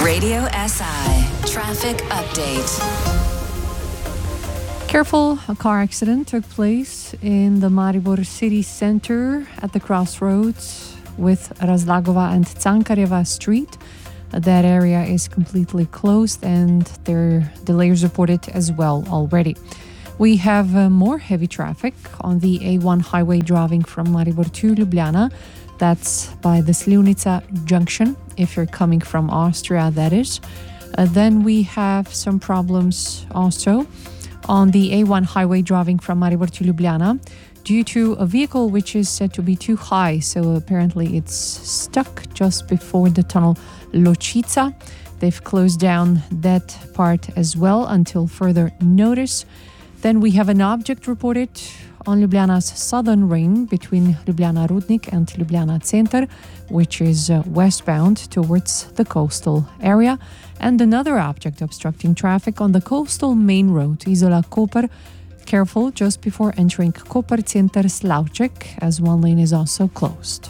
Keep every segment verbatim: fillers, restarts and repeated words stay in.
Radio S I traffic update. Careful, a car accident took place in the Maribor city center at the crossroads with Razlagova and Cankareva Street. That area is completely closed and there are delays reported as well already. We have uh, more heavy traffic on the A one highway driving from Maribor to Ljubljana. That's by the Slivnica junction, if you're coming from Austria, that is. Uh, then we have some problems also on the A one highway driving from Maribor to Ljubljana due to a vehicle which is said to be too high. So apparently it's stuck just before the tunnel Locica. They've closed down that part as well until further notice. Then we have an object reported on Ljubljana's southern ring between Ljubljana Rudnik and Ljubljana Center, which is uh, westbound towards the coastal area, and another object obstructing traffic on the coastal main road, Izola Koper. Careful just before entering Koper Center Slavček, as one lane is also closed.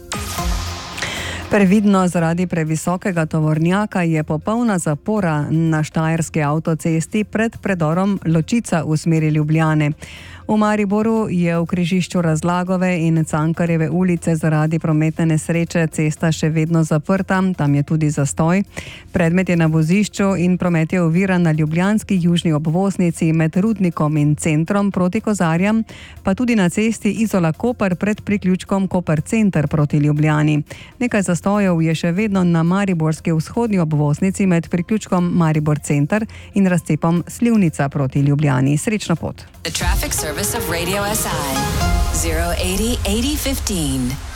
Previdno zaradi previsokega tovornjaka je popolna zapora na štajerski avtocesti pred predorom Locica v smeri Ljubljane. V Mariboru je v križišču Razlagove in Cankarjeve ulice zaradi prometne nesreče cesta še vedno zaprta, tam je tudi zastoj. Predmet je na vozišču in promet je oviran na ljubljanski južni obvoznici med Rudnikom in Centrom proti Kozarjam, pa tudi na cesti Izola Koper pred priključkom Koper Center proti Ljubljani. Nekaj zastojev je še vedno na mariborski vzhodni obvoznici med priključkom Maribor Center in razcepom Slivnica proti Ljubljani. Srečno pot! The traffic service of Radio S I zero eighty eighty fifteen.